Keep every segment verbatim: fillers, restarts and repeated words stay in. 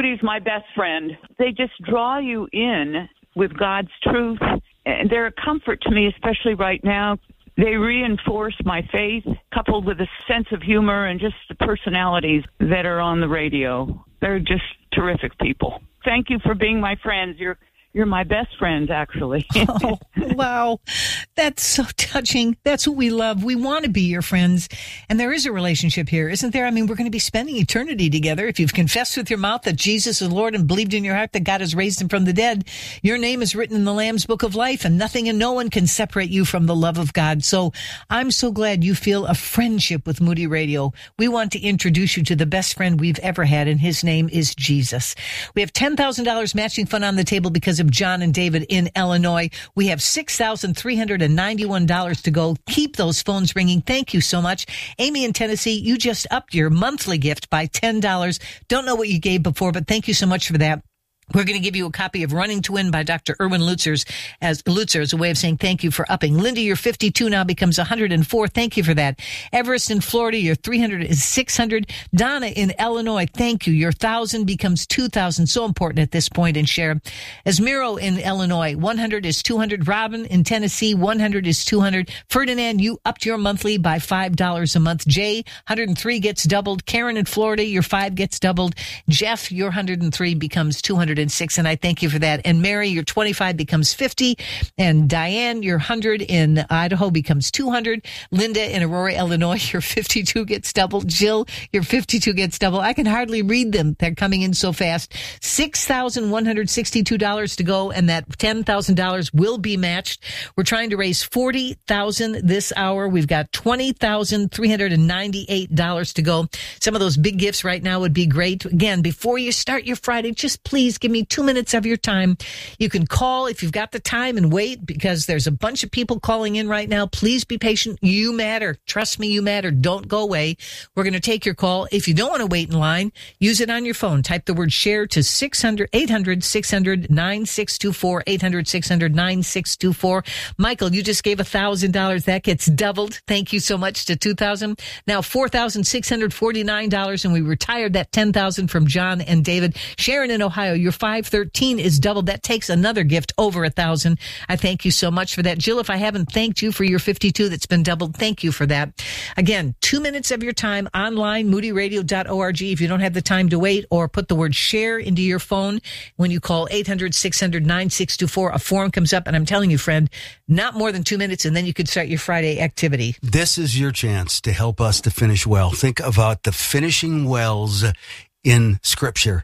Moody's my best friend. They just draw you in with God's truth. And they're a comfort to me, especially right now. They reinforce my faith, coupled with a sense of humor and just the personalities that are on the radio. They're just terrific people. Thank you for being my friends. You're You're my best friends, actually. Oh, wow. That's so touching. That's what we love. We want to be your friends. And there is a relationship here, isn't there? I mean, we're going to be spending eternity together. If you've confessed with your mouth that Jesus is Lord and believed in your heart that God has raised him from the dead, your name is written in the Lamb's Book of Life, and nothing and no one can separate you from the love of God. So I'm so glad you feel a friendship with Moody Radio. We want to introduce you to the best friend we've ever had, and his name is Jesus. We have ten thousand dollars matching fund on the table because of John and David in Illinois. We have six thousand three hundred ninety-one dollars to go. Keep those phones ringing. Thank you so much. Amy in Tennessee, you just upped your monthly gift by ten dollars. Don't know what you gave before, but thank you so much for that. We're going to give you a copy of Running to Win by Doctor Erwin Lutzer as Lutzer as a way of saying thank you for upping. Linda, your fifty-two now becomes one hundred four. Thank you for that. Everest in Florida, your three hundred is six hundred. Donna in Illinois, thank you. Your one thousand becomes two thousand. So important at this point in share. Esmiro in Illinois, one hundred is two hundred. Robin in Tennessee, one hundred is two hundred. Ferdinand, you upped your monthly by five dollars a month. Jay, one hundred three gets doubled. Karen in Florida, your five gets doubled. Jeff, your one hundred three becomes two hundred six, and I thank you for that. And Mary, your twenty-five becomes fifty, and Diane, your one hundred in Idaho becomes two hundred. Linda in Aurora, Illinois, your fifty-two gets doubled. Jill, your fifty-two gets doubled. I can hardly read them. They're coming in so fast. six thousand one hundred sixty-two dollars to go, and that ten thousand dollars will be matched. We're trying to raise forty thousand dollars this hour. We've got twenty thousand three hundred ninety-eight dollars to go. Some of those big gifts right now would be great. Again, before you start your Friday, just please give me two minutes of your time. You can call if you've got the time and wait, because there's a bunch of people calling in right now. Please be patient. You matter. Trust me, you matter. Don't go away. We're going to take your call. If you don't want to wait in line, use it on your phone. Type the word share to six hundred, eight hundred, six hundred, nine six two four, eight hundred, six hundred, nine six two four. Michael, you just gave one thousand dollars. That gets doubled. Thank you so much to two thousand dollars. Now four thousand six hundred forty-nine dollars, and we retired that ten thousand dollars from John and David. Sharon in Ohio, your five thirteen is doubled. That takes another gift over a thousand. I thank you so much for that. Jill, if I haven't thanked you for your fifty-two that's been doubled, thank you for that. Again, two minutes of your time online, moody radio dot org. If you don't have the time to wait, or put the word share into your phone. When you call eight hundred, six hundred, nine six two four, a form comes up, and I'm telling you, friend, not more than two minutes, and then you could start your Friday activity. This is your chance to help us to finish well. Think about the finishing wells in Scripture.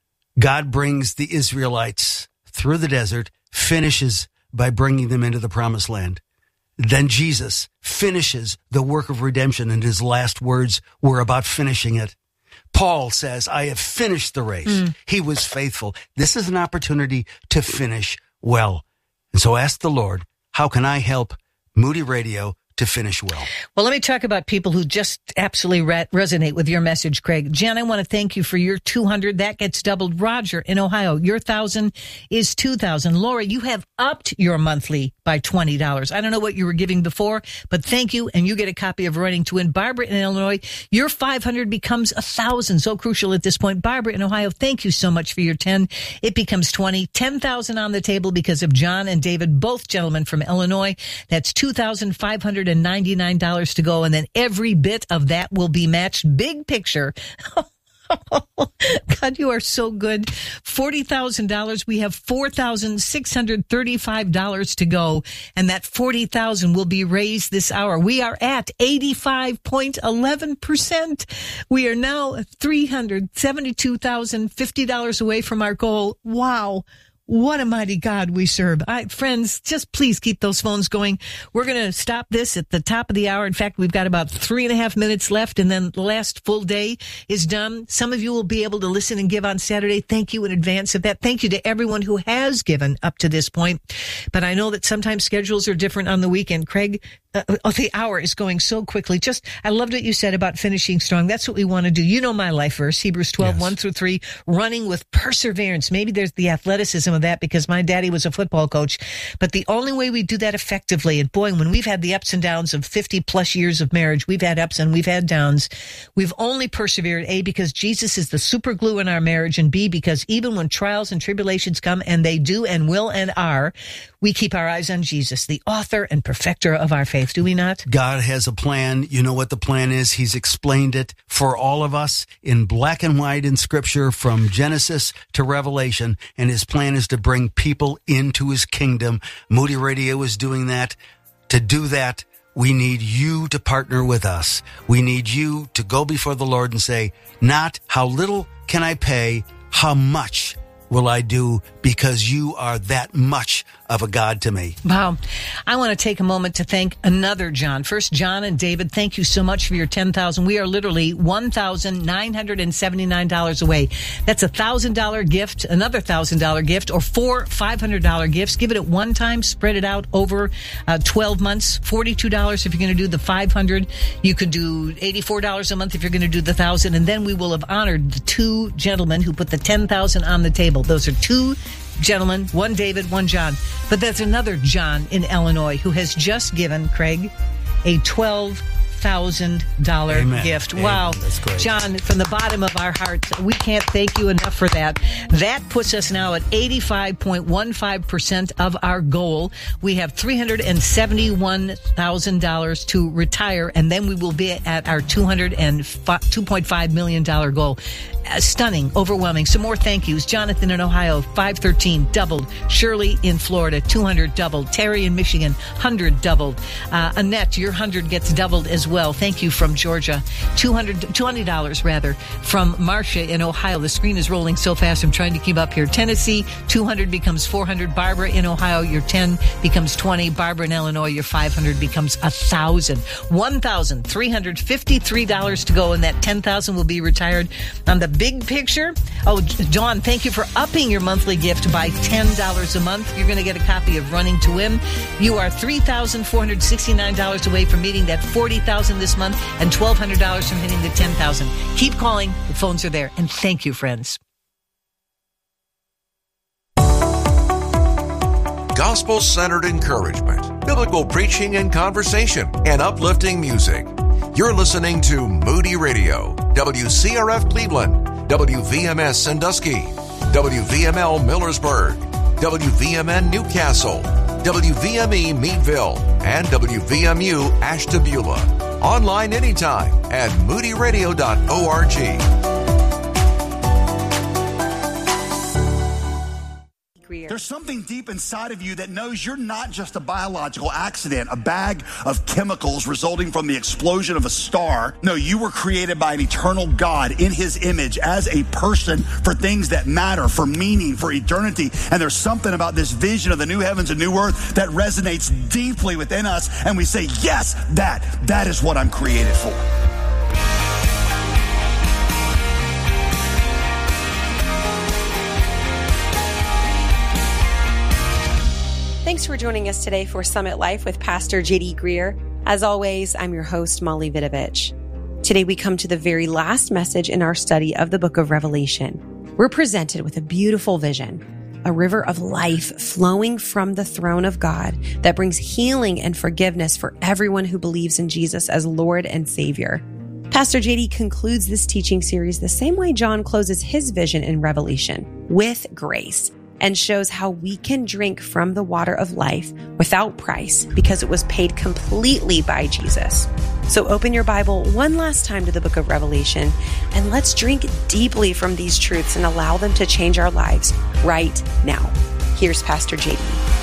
God brings the Israelites through the desert, finishes by bringing them into the promised land. Then Jesus finishes the work of redemption, and his last words were about finishing it. Paul says, I have finished the race. Mm. He was faithful. This is an opportunity to finish well. And so ask the Lord, how can I help Moody Radio to finish well? Well, let me talk about people who just absolutely re- resonate with your message, Craig. Jen, I want to thank you for your two hundred. That gets doubled. Roger in Ohio, your one thousand is two thousand. Laura, you have upped your monthly by twenty dollars. I don't know what you were giving before, but thank you, and you get a copy of Running to Win. Barbara in Illinois, your five hundred becomes one thousand. So crucial at this point. Barbara in Ohio, thank you so much for your ten. It becomes twenty. ten thousand on the table because of John and David, both gentlemen from Illinois. That's two thousand five hundred ninety-nine dollars to go, and then every bit of that will be matched. Big picture. God, you are so good. forty thousand dollars. We have four thousand six hundred thirty-five dollars to go, and that forty thousand dollars will be raised this hour. We are at eighty-five point one one percent. We are now three hundred seventy-two thousand fifty dollars away from our goal. Wow. What a mighty God we serve. I, friends, just please keep those phones going. We're going to stop this at the top of the hour. In fact, we've got about three and a half minutes left, and then the last full day is done. Some of you will be able to listen and give on Saturday. Thank you in advance of that. Thank you to everyone who has given up to this point. But I know that sometimes schedules are different on the weekend. Craig, uh, oh, the hour is going so quickly. Just, I loved what you said about finishing strong. That's what we want to do. You know my life verse, Hebrews twelve, yes. one through three, running with perseverance. Maybe there's the athleticism of that because my daddy was a football coach. But the only way we do that effectively, and boy, when we've had the ups and downs of fifty plus years of marriage, we've had ups and we've had downs. We've only persevered, A, because Jesus is the super glue in our marriage, and B, because even when trials and tribulations come, and they do and will and are, we keep our eyes on Jesus, the author and perfecter of our faith. Do we not? God has a plan. You know what the plan is. He's explained it for all of us in black and white in Scripture from Genesis to Revelation. And his plan is to bring people into his kingdom. Moody Radio is doing that. To do that, we need you to partner with us. We need you to go before the Lord and say, not how little can I pay, how much will I do, because you are that much of a God to me. Wow. I want to take a moment to thank another John. First, John and David, thank you so much for your ten thousand dollars. We are literally one thousand nine hundred seventy-nine dollars away. That's a one thousand dollars gift, another one thousand dollars gift, or four five hundred dollars gifts. Give it at one time, spread it out over uh, twelve months, forty-two dollars if you're going to do the five hundred dollars. You could do eighty-four dollars a month if you're going to do the one thousand dollars. And then we will have honored the two gentlemen who put the ten thousand dollars on the table. Those are two gentlemen, one David, one John. But there's another John in Illinois who has just given, Craig, a twelve thousand dollars Amen. gift. Amen. Wow. That's great. John, from the bottom of our hearts, we can't thank you enough for that. That puts us now at eighty-five point one five percent of our goal. We have three hundred seventy-one thousand dollars to retire, and then we will be at our two point five million dollars goal. Uh, stunning, overwhelming. Some more thank yous. Jonathan in Ohio, five thirteen, doubled. Shirley in Florida, two hundred, doubled. Terry in Michigan, one hundred, doubled. Uh, Annette, your one hundred gets doubled as well. Thank you from Georgia. two hundred, twenty dollars rather from Marcia in Ohio. The screen is rolling so fast, I'm trying to keep up here. Tennessee, two hundred becomes four hundred. Barbara in Ohio, your ten becomes twenty. Barbara in Illinois, your five hundred becomes one thousand. one thousand three hundred fifty-three dollars to go, and that ten thousand will be retired. On the big picture, oh, Dawn, thank you for upping your monthly gift by ten dollars a month. You're going to get a copy of Running to Win. You are three thousand four hundred sixty-nine dollars away from meeting that forty thousand dollars this month and twelve hundred dollars from hitting the ten thousand dollars. Keep calling. The phones are there. And thank you, friends. Gospel-centered encouragement, biblical preaching and conversation, and uplifting music. You're listening to Moody Radio, W C R F Cleveland, W V M S Sandusky, W V M L Millersburg, W V M N Newcastle, W V M E Meadville, and W V M U Ashtabula. Online anytime at moody radio dot org. There's something deep inside of you that knows you're not just a biological accident, a bag of chemicals resulting from the explosion of a star. No, you were created by an eternal God in his image as a person for things that matter, for meaning, for eternity. And there's something about this vision of the new heavens and new earth that resonates deeply within us. And we say, yes, that, that is what I'm created for. Thanks for joining us today for Summit Life with Pastor J D Greer. As always, I'm your host, Molly Vidovich. Today we come to the very last message in our study of the book of Revelation. We're presented with a beautiful vision, a river of life flowing from the throne of God that brings healing and forgiveness for everyone who believes in Jesus as Lord and Savior. Pastor J D concludes this teaching series the same way John closes his vision in Revelation, with grace, and shows how we can drink from the water of life without price because it was paid completely by Jesus. So open your Bible one last time to the book of Revelation, and let's drink deeply from these truths and allow them to change our lives right now. Here's Pastor J D.